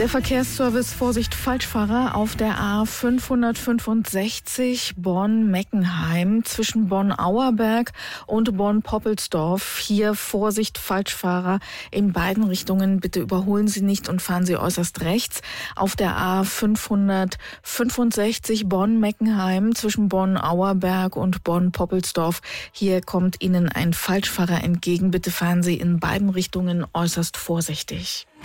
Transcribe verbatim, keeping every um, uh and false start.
Der Verkehrsservice Vorsicht Falschfahrer auf der A fünfhundertfünfundsechzig Bonn-Meckenheim zwischen Bonn-Auerberg und Bonn-Poppelsdorf. Hier Vorsicht Falschfahrer in beiden Richtungen. Bitte überholen Sie nicht und fahren Sie äußerst rechts. Auf der A fünfhundertfünfundsechzig Bonn-Meckenheim zwischen Bonn-Auerberg und Bonn-Poppelsdorf. Hier kommt Ihnen ein Falschfahrer entgegen. Bitte fahren Sie in beiden Richtungen äußerst vorsichtig.